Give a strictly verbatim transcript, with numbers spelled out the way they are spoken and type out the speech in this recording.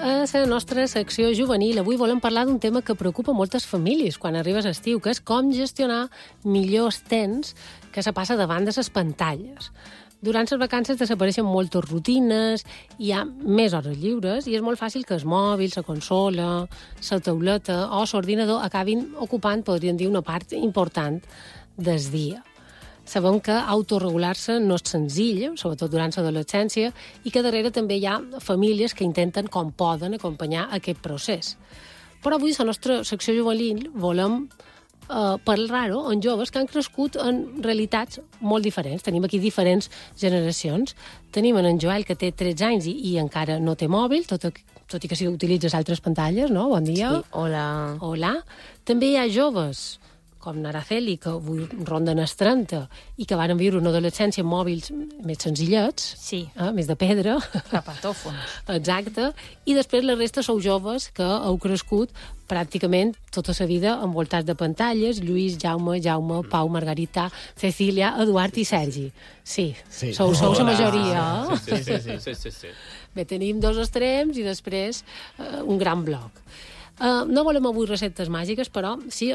a la nostra secció juvenil. Avui volem parlar d'un tema que preocupa moltes famílies quan arriba l'estiu, que és com gestionar millor el temps que se passa davant de les pantalles. Durant les vacances desapareixen moltes rutines, hi ha més hores lliures i és molt fàcil que el mòbil, la consola, la tauleta o l'ordinador acabin ocupant, podríem dir, una part important del dia. Sabem que autoregular-se no és senzill, sobretot durant l'adolescència, i que darrere també hi ha famílies que intenten, com poden, acompanyar aquest procés. Però avui, a la nostra secció juvenil, volem eh, parlar-ho amb joves que han crescut en realitats molt diferents. Tenim aquí diferents generacions. Tenim en Joel, que té tretze anys i, i encara no té mòbil, tot, tot i que si utilitzes altres pantalles, no? Bon dia. Sí, hola. Hola. També hi ha joves com Naraceli, que avui ronden els trenta i que van viure una adolescència amb mòbils més senzillets, Sí. eh, més de pedra. Capatòfons. Exacte. I després la resta sou joves que heu crescut pràcticament tota la vida envoltats de pantalles. Lluís, Jaume, Jaume, Pau, Margarita, Cecília, Eduard i Sergi. Sí, Sí. sou, sou la Hola. majoria. Sí, sí, sí, sí, sí, sí, sí. Bé, tenim dos extrems i després eh, un gran bloc. Uh, no volem avui receptes màgiques, però sí